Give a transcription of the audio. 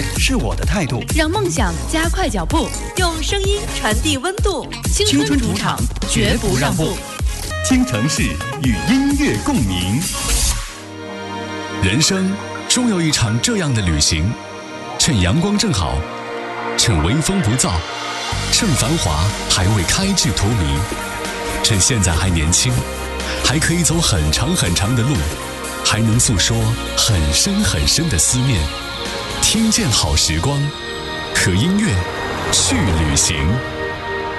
乐是我的态度， 让梦想加快脚步， 用声音传递温度。 青春主场绝不让步， 京城市与音乐共鸣。人生终有一场这样的旅行，趁阳光正好，趁微风不燥，趁繁华还未开至荼蘼，趁现在还年轻，还可以走很长很长的路，还能诉说很深很深的思念。听见好时光，和音乐去旅行。